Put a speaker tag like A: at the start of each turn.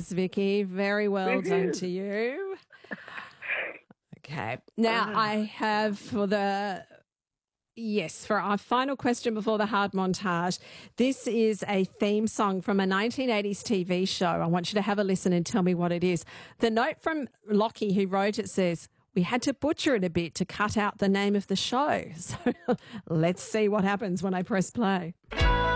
A: is, Vicky. Very well done to you. Okay. Now I have for our final question before the hard montage. This is a theme song from a 1980s TV show. I want you to have a listen and tell me what it is. The note from Lockie who wrote it says, "We had to butcher it a bit to cut out the name of the show." So let's see what happens when I press play.